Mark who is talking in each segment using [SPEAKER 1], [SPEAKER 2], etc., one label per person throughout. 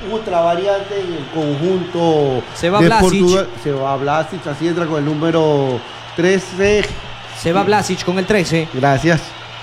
[SPEAKER 1] otra variante en el conjunto
[SPEAKER 2] se va
[SPEAKER 1] de
[SPEAKER 2] Vlasic.
[SPEAKER 1] Portugal. Se va Vlasic, así entra con el número 13.
[SPEAKER 2] Se va Vlasic con el 13.
[SPEAKER 1] Gracias.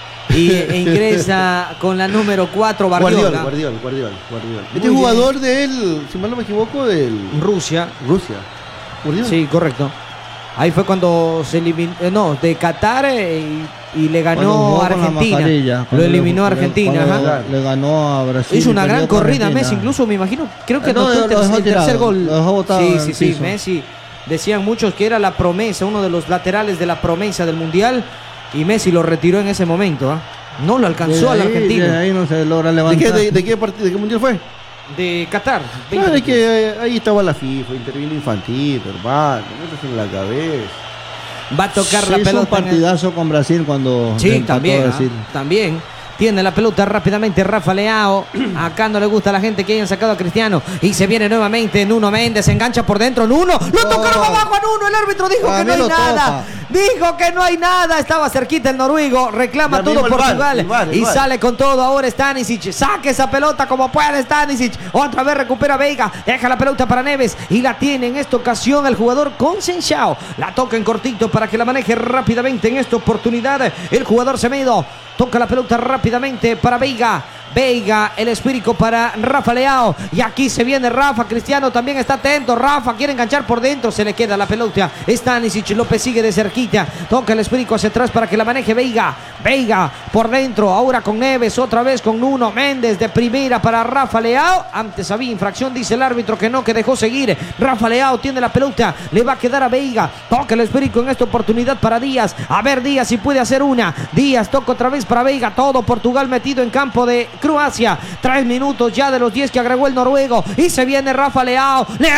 [SPEAKER 2] E ingresa con la número 4 Guardiola.
[SPEAKER 1] Guardiola. Este jugador del, si mal no me equivoco, del
[SPEAKER 2] Rusia.
[SPEAKER 1] Guardiola.
[SPEAKER 2] Sí, correcto. Ahí fue cuando se eliminó, de Qatar y le ganó a Argentina. Lo eliminó a Argentina.
[SPEAKER 3] Le ganó a Brasil.
[SPEAKER 2] Hizo una gran corrida Messi, incluso me imagino, creo que anotó el tercer gol. Sí, Messi. Decían muchos que era la promesa, uno de los laterales de la promesa del Mundial, y Messi lo retiró en ese momento. No lo alcanzó al argentino.
[SPEAKER 3] De ahí no se logra levantar.
[SPEAKER 1] ¿De qué Mundial fue?
[SPEAKER 2] De Qatar.
[SPEAKER 1] Claro, es que ahí estaba la FIFA, intervino infantil, hermano, métase en la cabeza.
[SPEAKER 2] Va a tocar la pelota.
[SPEAKER 3] Un partidazo con Brasil cuando.
[SPEAKER 2] Sí, también. También. Tiene la pelota rápidamente Rafa Leao. Acá no le gusta a la gente que hayan sacado a Cristiano. Y se viene nuevamente Nuno Méndez. Se engancha por dentro. Nuno. Lo tocaron abajo a Nuno. El árbitro dijo que no hay nada. Dijo que no hay nada. Estaba cerquita el noruego. Reclama todo Portugal. El VAR. Sale con todo ahora Stanisic. Saque esa pelota como puede Stanisic. Otra vez recupera Veiga. Deja la pelota para Neves. Y la tiene en esta ocasión el jugador Conceição. La toca en cortito para que la maneje rápidamente en esta oportunidad. El jugador Semedo. Toca la pelota rápidamente para Veiga. Veiga, el esférico para Rafa Leao. Y aquí se viene Rafa. Cristiano también está atento. Rafa quiere enganchar por dentro. Se le queda la pelota. Stanisic López sigue de cerquita. Toca el esférico hacia atrás para que la maneje Veiga. Veiga por dentro. Ahora con Neves. Otra vez con Nuno Méndez de primera para Rafa Leao. Antes había infracción, dice el árbitro que no, que dejó seguir. Rafa Leao tiene la pelota. Le va a quedar a Veiga. Toca el esférico en esta oportunidad para Díaz. A ver Díaz si puede hacer una. Díaz toca otra vez para Veiga. Todo Portugal metido en campo de Croacia. 3 minutos ya de los 10 que agregó el noruego. Y se viene Rafa Leao.